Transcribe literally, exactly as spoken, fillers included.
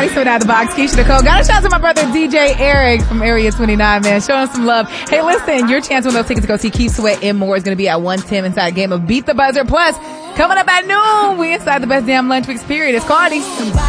Cardi Spit Out the Box, Keisha the Code. Gotta shout out to my brother D J Eric from Area twenty-nine, man. Showing some love. Hey, listen, your chance to win those tickets to go see Keith Sweat and more is going to be at one ten inside a game of Beat the Buzzer. Plus, coming up at noon, we inside the best damn lunch experience. It's Cardi.